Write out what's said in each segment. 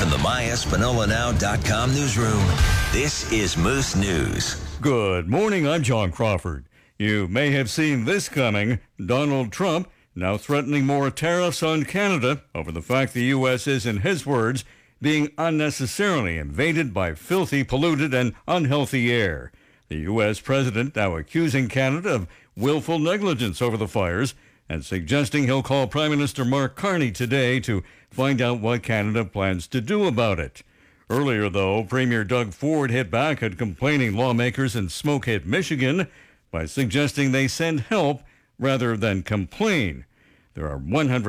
from the MyEspanolaNow.com newsroom, this is Moose News. Good morning, I'm John Crawford. You may have seen this coming. Donald Trump now threatening more tariffs on Canada over the fact the U.S. is, in his words, being unnecessarily invaded by filthy, polluted, and unhealthy air. The U.S. president now accusing Canada of willful negligence over the fires and suggesting he'll call Prime Minister Mark Carney today to find out what Canada plans to do about it. Earlier, though, Premier Doug Ford hit back at complaining lawmakers in smoke-hit Michigan by suggesting they send help rather than complain. There are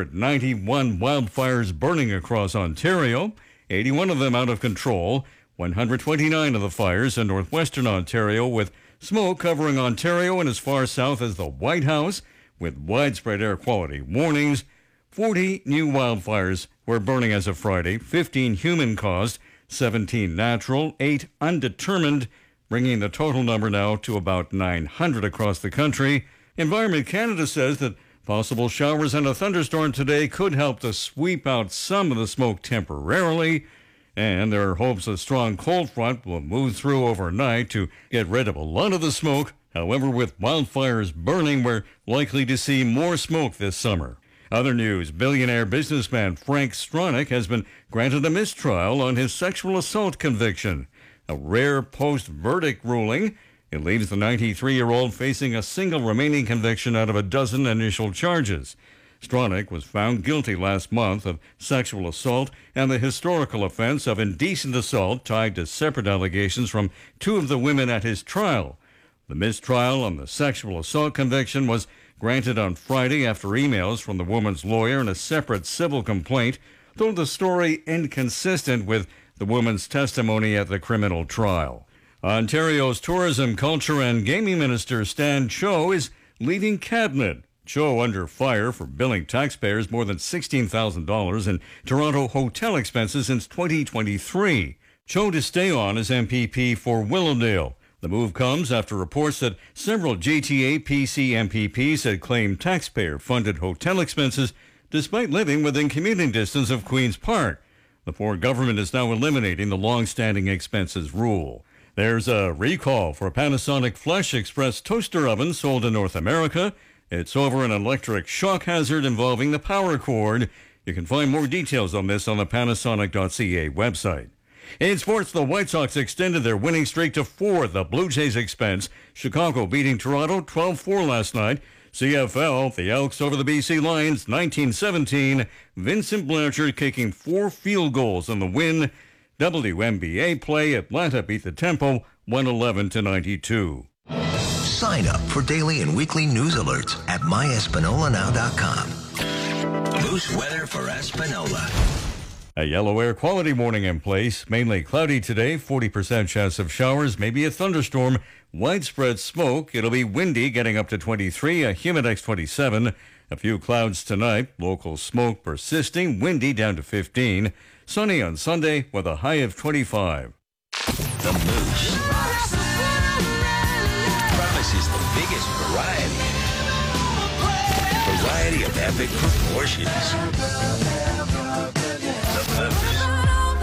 191 wildfires burning across Ontario, 81 of them out of control, 129 of the fires in northwestern Ontario, with smoke covering Ontario and as far south as the White House, with widespread air quality warnings. 40 new wildfires were burning as of Friday, 15 human-caused, 17 natural, 8 undetermined, bringing the total number now to about 900 across the country. Environment Canada says that possible showers and a thunderstorm today could help to sweep out some of the smoke temporarily, and there are hopes a strong cold front will move through overnight to get rid of a lot of the smoke. However, with wildfires burning, we're likely to see more smoke this summer. Other news, billionaire businessman Frank Stronach has been granted a mistrial on his sexual assault conviction. A rare post-verdict ruling. It leaves the 93-year-old facing a single remaining conviction out of a dozen initial charges. Stronach was found guilty last month of sexual assault and the historical offense of indecent assault tied to separate allegations from two of the women at his trial. The mistrial on the sexual assault conviction was granted on Friday after emails from the woman's lawyer in a separate civil complaint, though the story inconsistent with the woman's testimony at the criminal trial. Ontario's Tourism, Culture and Gaming Minister Stan Cho is leaving cabinet. Cho under fire for billing taxpayers more than $16,000 in Toronto hotel expenses since 2023. Cho to stay on as MPP for Willowdale. The move comes after reports that several GTA PC MPPs had claimed taxpayer-funded hotel expenses despite living within commuting distance of Queen's Park. The Ford government is now eliminating the long-standing expenses rule. There's a recall for a Panasonic Flash Express toaster oven sold in North America. It's over an electric shock hazard involving the power cord. You can find more details on this on the Panasonic.ca website. In sports, the White Sox extended their winning streak to 4 at the Blue Jays' expense. Chicago beating Toronto 12-4 last night. CFL, the Elks over the BC Lions 19-17. Vincent Blanchard kicking 4 field goals in the win. WNBA play, Atlanta beat the Tempo 111-92. Sign up for daily and weekly news alerts at MyEspanolaNow.com. Moose weather for Espanola. A yellow air quality warning in place. Mainly cloudy today, 40% chance of showers, maybe a thunderstorm. Widespread smoke. It'll be windy, getting up to 23, a Humidex 27. A few clouds tonight. Local smoke persisting, windy down to 15. Sunny on Sunday with a high of 25. The Moose promises the biggest variety of epic proportions. The Moose.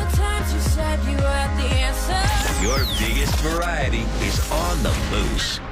Your biggest variety is on the Moose.